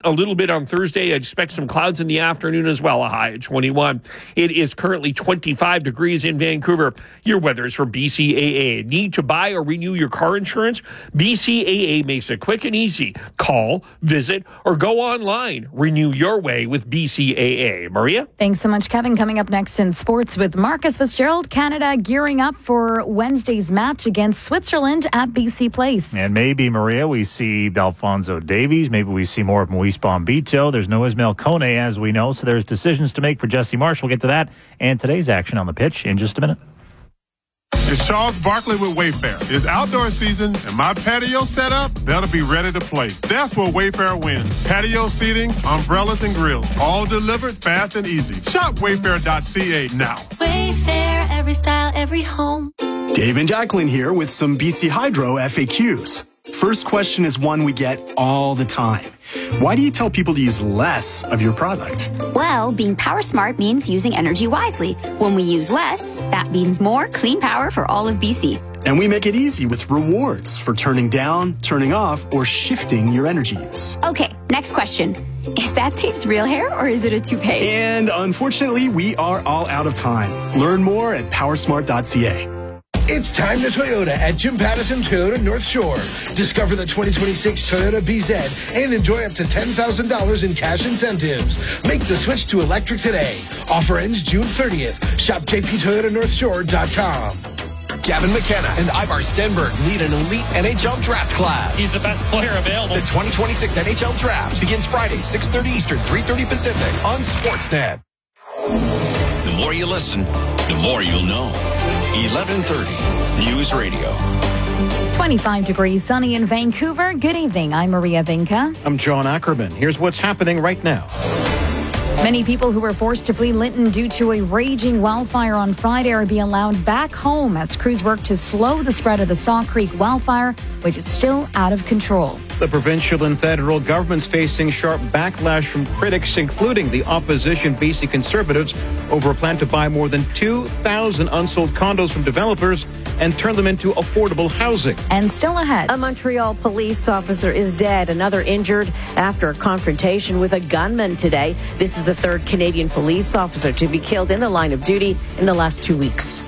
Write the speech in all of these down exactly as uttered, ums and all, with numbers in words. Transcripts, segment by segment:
a little bit on Thursday. I expect some clouds in the afternoon as well, a high at twenty-one. It is currently twenty-five degrees in Vancouver. Your weather is from B C A A. Need to buy or renew your car insurance? B C A A makes it quick and easy. Call, visit, or go online. Renew your way with B C A A. Maria? Thanks so much, Kevin. Coming up next in sports with Marcus Fitzgerald, Canada gearing up for Wednesday's match against Switzerland at B C Place. And maybe, Maria, we see Alfonso Davies. Maybe we see more of Moise Bombito. There's no Ismail Kone, as we know, so there's decisions to make for Jesse Marsh. We'll get to that and today's action on the pitch in just a minute. It's Charles Barkley with Wayfair. It's outdoor season, and my patio setup, that'll be ready to play. That's where Wayfair wins. Patio seating, umbrellas, and grills, all delivered fast and easy. Shop wayfair dot c a now. Wayfair, every style, every home. Dave and Jacqueline here with some B C Hydro F A Qs. First question is one we get all the time. Why do you tell people to use less of your product? Well, being power smart means using energy wisely. When we use less, that means more clean power for all of B C. And we make it easy with rewards for turning down, turning off, or shifting your energy use. Okay, next question. Is that Dave's real hair or is it a toupee? And unfortunately, we are all out of time. Learn more at power smart dot c a. It's time to Toyota at Jim Pattison Toyota North Shore. Discover the twenty twenty-six Toyota B Z and enjoy up to ten thousand dollars in cash incentives. Make the switch to electric today. Offer ends June thirtieth. Shop j p toyota north shore dot com. Gavin McKenna and Ivar Stenberg lead an elite N H L draft class. He's the best player available. The twenty twenty-six N H L draft begins Friday, six thirty Eastern, three thirty Pacific on Sportsnet. The more you listen, the more you'll know. eleven thirty News Radio. twenty-five degrees, sunny in Vancouver. Good evening. I'm Maria Vinca. I'm John Ackerman. Here's what's happening right now. Many people who were forced to flee Lytton due to a raging wildfire on Friday are being allowed back home as crews work to slow the spread of the Saw Creek wildfire, which is still out of control. The provincial and federal governments facing sharp backlash from critics, including the opposition B C Conservatives, over a plan to buy more than two thousand unsold condos from developers and turn them into affordable housing. And still ahead. A Montreal police officer is dead, another injured after a confrontation with a gunman today. This is the third Canadian police officer to be killed in the line of duty in the last two weeks.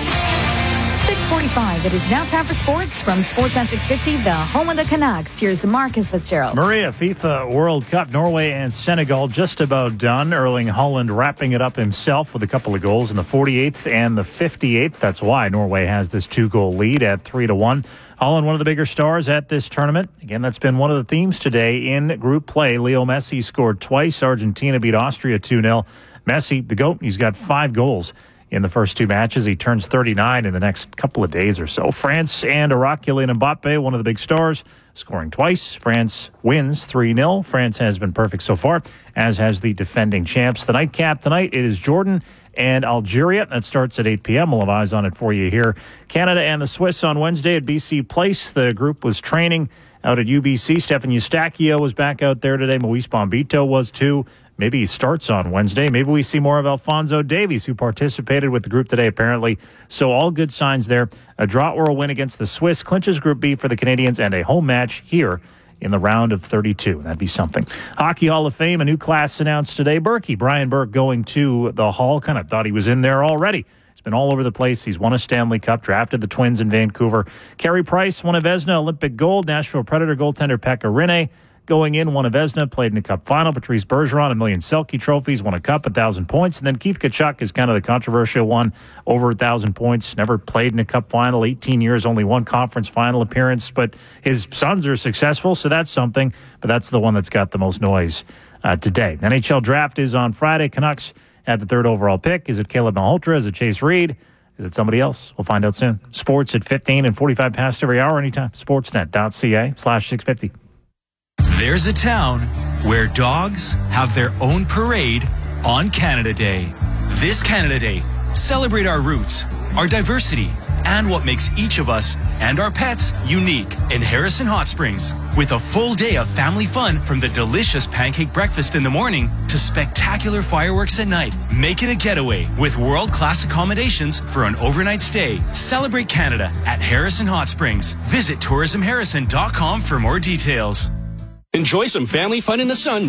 six forty-five. It is now time for sports from Sportsnet six fifty, the home of the Canucks. Here's Marcus Fitzgerald. Maria, FIFA World Cup, Norway and Senegal just about done. Erling Haaland wrapping it up himself with a couple of goals in the forty-eighth and the fifty-eighth. That's why Norway has this two-goal lead at three to one. Haaland, one of the bigger stars at this tournament. Again, that's been one of the themes today in group play. Leo Messi scored twice. Argentina beat Austria two nil. Messi, the GOAT, he's got five goals in the first two matches. He turns thirty-nine in the next couple of days or so. France and Iraq, Kylian Mbappe, one of the big stars, scoring twice. France wins three nil. France has been perfect so far, as has the defending champs. The nightcap tonight, it is Jordan and Algeria. That starts at eight p.m. We'll have eyes on it for you here. Canada and the Swiss on Wednesday at B C Place. The group was training out at U B C. Stefan Eustachio was back out there today. Moise Bombito was too. Maybe he starts on Wednesday. Maybe we see more of Alfonso Davies, who participated with the group today, apparently. So all good signs there. A draw or a win against the Swiss clinches Group B for the Canadians and a home match here in the round of thirty-two. That'd be something. Hockey Hall of Fame, a new class announced today. Berkey, Brian Burke going to the Hall. Kind of thought he was in there already. He's been all over the place. He's won a Stanley Cup, drafted the Twins in Vancouver. Carey Price won a Vezina Olympic gold. Nashville Predator goaltender Pekka Rinne going in, won a Vezina, played in a Cup final. Patrice Bergeron, a million Selke trophies, won a Cup, a thousand points. And then Keith Tkachuk is kind of the controversial one, over a thousand points, never played in a Cup final, eighteen years, only one conference final appearance. But his sons are successful, so that's something. But that's the one that's got the most noise uh, today. N H L draft is on Friday. Canucks at the third overall pick. Is it Caleb Malhotra? Is it Chase Reed? Is it somebody else? We'll find out soon. Sports at fifteen and forty-five past every hour, anytime. Sportsnet.ca slash 650. There's a town where dogs have their own parade on Canada Day. This Canada Day, celebrate our roots, our diversity, and what makes each of us and our pets unique in Harrison Hot Springs. With a full day of family fun from the delicious pancake breakfast in the morning to spectacular fireworks at night. Make it a getaway with world-class accommodations for an overnight stay. Celebrate Canada at Harrison Hot Springs. Visit tourism harrison dot com for more details. Enjoy some family fun in the sun